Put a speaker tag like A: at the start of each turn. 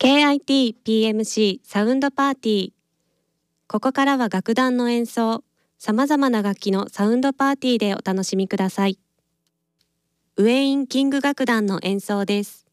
A: KIT-PMC サウンドパーティー。ここからは楽団の演奏、さまざまな楽器のサウンドパーティーでお楽しみください。ウェイン・キング楽団の演奏です。